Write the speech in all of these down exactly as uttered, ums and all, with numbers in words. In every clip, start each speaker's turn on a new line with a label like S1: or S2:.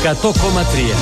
S1: εκατό κόμμα τρία.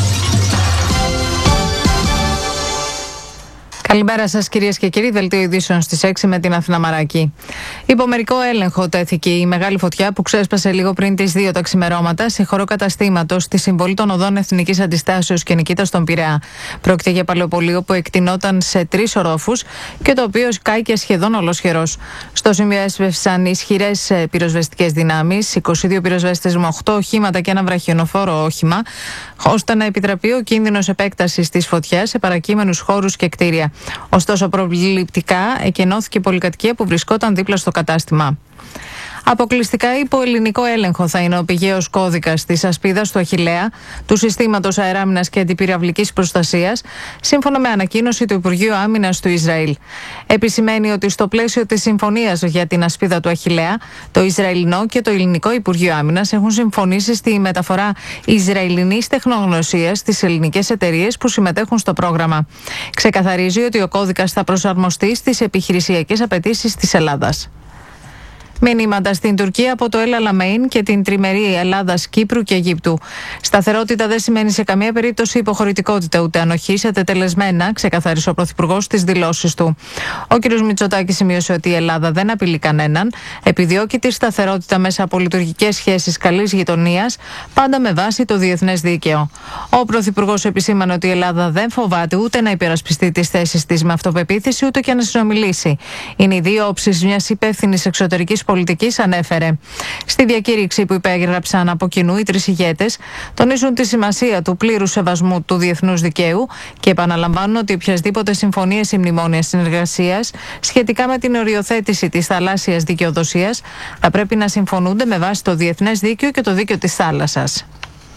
S2: Καλημέρα σας κυρίες και κύριοι, δελτίο ειδήσεων στις έξι με την Αθηνά Μαράκη. Υπό μερικό έλεγχο τέθηκε η μεγάλη φωτιά που ξέσπασε λίγο πριν τις δύο τα ξημερώματα σε χώρο καταστήματος στη συμβολή των οδών Εθνικής Αντιστάσεως και Νικήτας στον Πειραιά. Πρόκειται για παλαιοπωλείο που εκτινόταν σε τρεις ορόφους και το οποίο κάηκε σχεδόν ολοσχερός. Στο σημείο έσπευσαν ισχυρές πυροσβεστικές δυνάμεις, είκοσι δύο πυροσβέστες με οκτώ οχήματα και ένα βραχιονοφόρο όχημα, ώστε να επιτραπεί ο κίνδυνος επέκτασης της φωτιάς σε παρακείμενους χώρους και κτίρια. Ωστόσο, προληπτικά εκενώθηκε η πολυκατοικία που βρισκόταν δίπλα στο κατάστημα. Αποκλειστικά υπό ελληνικό έλεγχο θα είναι ο πηγαίος κώδικας της ασπίδας του Αχιλλέα, του συστήματος αεράμινας και αντιπυραυλικής προστασίας, σύμφωνα με ανακοίνωση του Υπουργείου Άμυνας του Ισραήλ. Επισημαίνει ότι στο πλαίσιο της συμφωνίας για την ασπίδα του Αχιλλέα, το Ισραηλινό και το Ελληνικό Υπουργείο Άμυνας έχουν συμφωνήσει στη μεταφορά Ισραηλινής τεχνογνωσίας στις ελληνικές εταιρείες που συμμετέχουν στο πρόγραμμα. Ξεκαθαρίζει ότι ο κώδικας θα προσαρμοστεί στις επιχειρησιακές απαιτήσεις της Ελλάδας. Μηνύματα στην Τουρκία από το Ελ Αλαμέιν και την τριμερή Ελλάδας, Κύπρου και Αιγύπτου. Σταθερότητα δεν σημαίνει σε καμία περίπτωση υποχωρητικότητα ούτε ανοχή σε τετελεσμένα, ξεκαθάρισε ο Πρωθυπουργός στις δηλώσεις του. Ο κ. Μητσοτάκης σημείωσε ότι η Ελλάδα δεν απειλεί κανέναν, επιδιώκει τη σταθερότητα μέσα από λειτουργικές σχέσεις καλής γειτονίας, πάντα με βάση το διεθνές δίκαιο. Ο Πρωθυπουργός επισήμανε ότι η Ελλάδα δεν φοβάται ούτε να υπερασπιστεί τις θέσεις της με αυτοπεποίθηση, ούτε και να συνομιλήσει. Είναι οι δύο όψεις μιας υπεύθυνης εξωτερικής πολιτικής, ανέφερε. Στη διακήρυξη που υπέγραψαν από κοινού οι τρεις ηγέτες, τονίζουν τη σημασία του πλήρους σεβασμού του διεθνούς δικαίου και επαναλαμβάνουν ότι οποιασδήποτε συμφωνίες ή μνημόνια συνεργασίας σχετικά με την οριοθέτηση της θαλάσσιας δικαιοδοσίας θα πρέπει να συμφωνούνται με βάση το διεθνές δίκαιο και το δίκαιο της θάλασσας.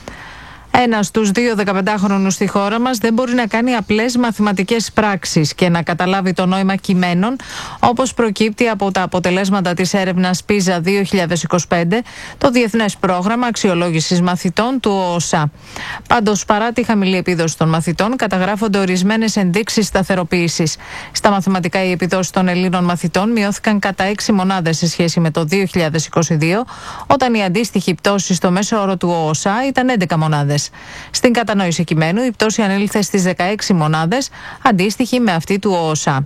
S2: Ένας στους δύο δεκαπεντάχρονους στη χώρα μας δεν μπορεί να κάνει απλές μαθηματικές πράξεις και να καταλάβει το νόημα κειμένων, όπως προκύπτει από τα αποτελέσματα της έρευνας πίζα δύο χιλιάδες είκοσι πέντε, το Διεθνές Πρόγραμμα Αξιολόγησης Μαθητών του ΟΟΣΑ. Πάντως, παρά τη χαμηλή επίδοση των μαθητών, καταγράφονται ορισμένες ενδείξεις σταθεροποίησης. Στα μαθηματικά, οι επιδόσεις των Ελλήνων μαθητών μειώθηκαν κατά έξι μονάδες σε σχέση με το δύο χιλιάδες είκοσι δύο, όταν η αντίστοιχη πτώση στο μέσο όρο του ΟΟΣΑ ήταν έντεκα μονάδες. Στην κατανόηση κειμένου, η πτώση ανήλθε στις δεκαέξι μονάδες, αντίστοιχη με αυτή του ΟΟΣΑ.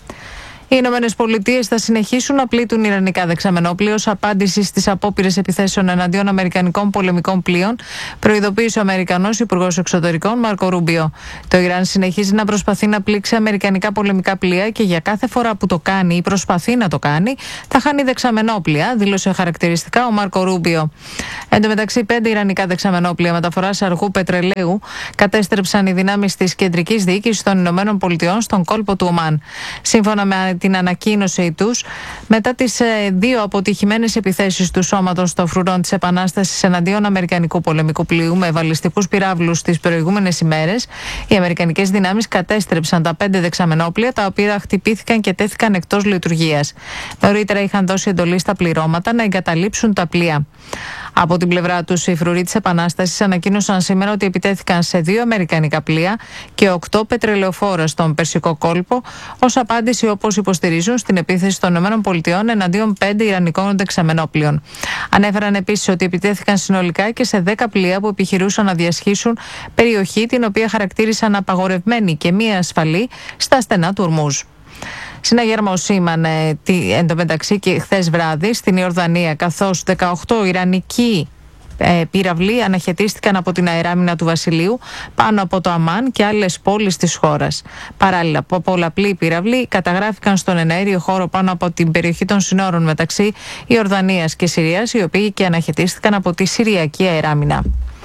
S2: Οι Ηνωμένες Πολιτείες θα συνεχίσουν να πλήττουν ιρανικά δεξαμενόπλια ως απάντηση στις απόπειρες επιθέσεων εναντίον αμερικανικών πολεμικών πλοίων, προειδοποίησε ο Αμερικανός Υπουργός Εξωτερικών Μάρκο Ρούμπιο. Το Ιράν συνεχίζει να προσπαθεί να πλήξει αμερικανικά πολεμικά πλοία και για κάθε φορά που το κάνει ή προσπαθεί να το κάνει, θα χάνει δεξαμενόπλια, δήλωσε χαρακτηριστικά ο Μάρκο Ρούμπιο. Εν τω μεταξύ, πέντε ιρανικά δεξαμενόπλια μεταφοράς αργού πετρελαίου κατέστρεψαν οι δυνάμεις της κεντρικής διοίκησης των Ηνωμένων Πολιτειών στον κόλπο του Ομάν. Σύμφωνα με την ανακοίνωσή τους, μετά τις ε, δύο αποτυχημένες επιθέσεις του σώματος στο φρουρόν της Επανάστασης εναντίον αμερικανικού πολεμικού πλοίου με βαλιστικούς πυράβλους τις προηγούμενες ημέρες, οι αμερικανικές δυνάμεις κατέστρεψαν τα πέντε δεξαμενόπλια, τα οποία χτυπήθηκαν και τέθηκαν εκτός λειτουργίας. Νωρίτερα είχαν δώσει εντολή στα πληρώματα να εγκαταλείψουν τα πλοία. Από την πλευρά τους, οι φρουροί της Επανάστασης ανακοίνωσαν σήμερα ότι επιτέθηκαν σε δύο αμερικανικά πλοία και οκτώ πετρελαιοφόρα στον Περσικό κόλπο, ως απάντηση, όπως υποστηρίζουν, στην επίθεση των ΗΠΑ εναντίον πέντε ιρανικών δεξαμενόπλιων. Ανέφεραν επίσης ότι επιτέθηκαν συνολικά και σε δέκα πλοία που επιχειρούσαν να διασχίσουν περιοχή την οποία χαρακτήρισαν απαγορευμένη και μη ασφαλή στα στενά του Ορμούζ. Συναγερμό σήμανε εντωμεταξύ και χθες βράδυ στην Ιορδανία, καθώς δεκαοκτώ ιρανικοί ε, πυραυλοί αναχαιτίστηκαν από την αεράμινα του Βασιλείου πάνω από το Αμάν και άλλες πόλεις της χώρας. Παράλληλα, πολλαπλοί πυραυλοί καταγράφηκαν στον εναέριο χώρο πάνω από την περιοχή των συνόρων μεταξύ Ιορδανίας και Συρίας, οι οποίοι και αναχαιτίστηκαν από τη Συριακή αεράμινα.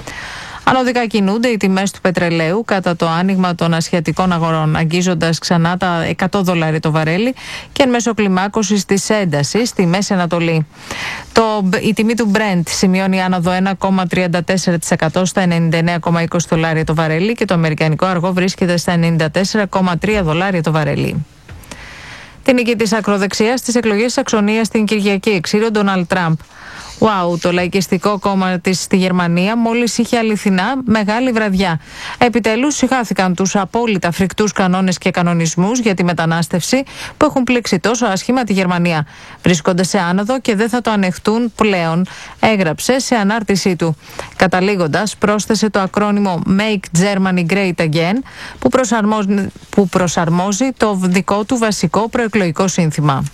S2: Ανωδικά κινούνται οι τιμές του πετρελαίου κατά το άνοιγμα των ασιατικών αγορών, αγγίζοντας ξανά τα εκατό δολάρια το βαρέλι και εν μέσω κλιμάκωσης της έντασης στη Μέση Ανατολή. Το, η τιμή του Brent σημειώνει άνοδο ένα κόμμα τριάντα τέσσερα τοις εκατό στα ενενήντα εννέα κόμμα είκοσι δολάρια το βαρέλι και το αμερικανικό αργό βρίσκεται στα ενενήντα τέσσερα κόμμα τρία δολάρια το βαρέλι. Την νίκη της ακροδεξιάς στις εκλογές της Σαξονίας την Κυριακή εξήρε ο Ντόναλντ Τραμπ. Wow, το λαϊκιστικό κόμμα της στη Γερμανία μόλις είχε αληθινά μεγάλη βραδιά. Επιτέλους συγχάθηκαν τους απόλυτα φρικτούς κανόνες και κανονισμούς για τη μετανάστευση που έχουν πλήξει τόσο άσχημα τη Γερμανία. Βρίσκονται σε άνοδο και δεν θα το ανεχτούν πλέον, έγραψε σε ανάρτησή του. Καταλήγοντας, πρόσθεσε το ακρόνιμο Make Germany Great Again που προσαρμόζει, που προσαρμόζει το δικό του βασικό προεκλογικό σύνθημα.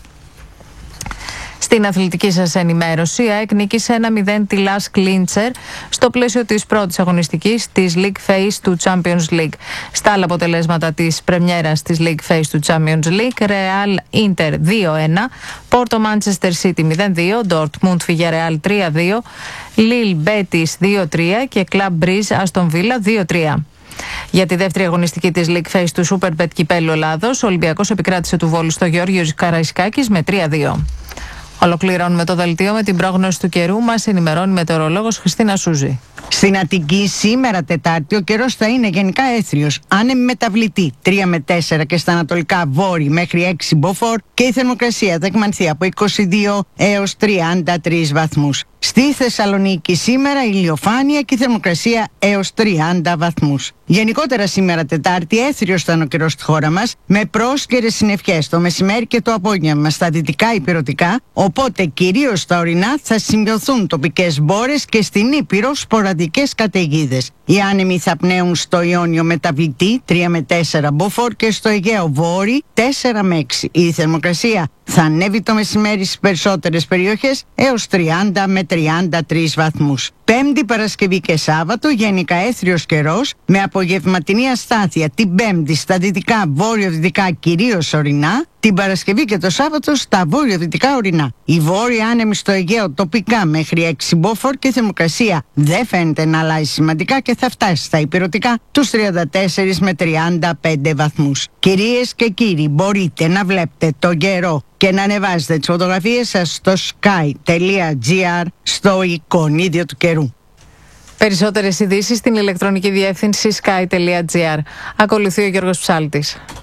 S2: Στην αθλητική σας ενημέρωση, η ΑΕΚ νίκησε ένα μηδέν τη Λας Κλίντσερ στο πλαίσιο της πρώτης αγωνιστικής της League Phase του Champions League. Στα άλλα αποτελέσματα της πρεμιέρας της League Phase του Champions League, Real Inter δύο ένα, Porto Manchester City μηδέν δύο, Dortmund Villarreal τρία δύο, Lille Betis δύο τρία και Club Brugge Aston Villa δύο τρία. Για τη δεύτερη αγωνιστική της League Phase του Superbet Κυπέλλου Ελλάδος, ο Ολυμπιακός επικράτησε του Βόλου στο Γεώργιος Καραϊσκάκης με τρία δύο. Ολοκληρώνουμε το δελτίο με την πρόγνωση του καιρού. Μας ενημερώνει η μετεωρολόγος Χριστίνα Σούζη.
S1: Στην Αττική σήμερα Τετάρτη ο καιρός θα είναι γενικά έθριος, άνεμη μεταβλητή τρία με τέσσερα και στα ανατολικά βόρει μέχρι έξι μποφόρ και η θερμοκρασία θα εκμανθεί από είκοσι δύο έως τριάντα τρεις βαθμούς. Στη Θεσσαλονίκη σήμερα ηλιοφάνεια και η θερμοκρασία έως τριάντα βαθμούς. Γενικότερα σήμερα Τετάρτη έθριος θα είναι ο καιρός στη χώρα μας με πρόσκαιρες συννεφιές το μεσημέρι και το απόγευμα στα δυτικά υπηρετικά, οπότε κυρίως στα ορεινά θα σημειωθούν τοπικές μπόρες και στην Ήπειρο σποραδικές καταιγίδες. Οι άνεμοι θα πνέουν στο Ιόνιο μεταβλητή τρία με τέσσερα μποφόρ και στο Αιγαίο βόρει τέσσερα με έξι. Η θερμοκρασία θα ανέβει το μεσημέρι στις περισσότερες περιοχές έως τριάντα με τριάντα τρεις βαθμούς. Πέμπτη, Παρασκευή και Σάββατο γενικά έθριος καιρός με απογευματινή αστάθεια την Πέμπτη στα δυτικά βόρειο-δυτικά κυρίως ορεινά, την Παρασκευή και το Σάββατο στα βόρειο-δυτικά ορεινά. Οι βόρειοι άνεμοι στο Αιγαίο τοπικά μέχρι έξι μποφόρ και η θερμοκρασία δεν φαίνεται να αλλάζει σημαντικά και θα φτάσει στα υπηρετικά τους τριάντα τέσσερα με τριάντα πέντε βαθμούς. Κυρίες και κύριοι, μπορείτε να βλέπετε τον καιρό και να ανεβάζετε τις φωτογραφίες σας στο sky τελεία gr στο εικονίδιο του καιρού.
S2: Περισσότερες ειδήσεις στην ηλεκτρονική διεύθυνση sky τελεία gr. Ακολουθεί ο Γιώργος Ψάλτης.